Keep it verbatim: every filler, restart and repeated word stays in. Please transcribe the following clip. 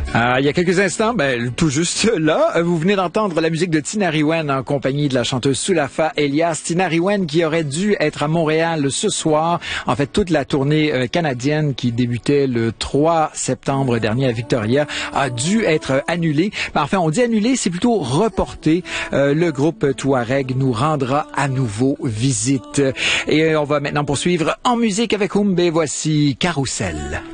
Ah, il y a quelques instants, ben, tout juste là, vous venez d'entendre la musique de Tinariwen en compagnie de la chanteuse Sulafa Elias. Tinariwen qui aurait dû être à Montréal ce soir. En fait, toute la tournée euh, canadienne qui débutait le trois septembre dernier à Victoria a dû être annulée. Ben, enfin, on dit annulée, c'est plutôt reporté. Euh, le groupe Touareg nous rendra à nouveau visite. Et euh, on va maintenant poursuivre en musique avec Humbe. Voici Carousel.